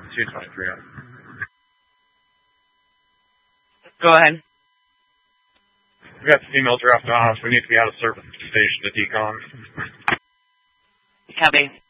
223. Go ahead. We got the female dropped off. We need to be out of service station to decon. Copy.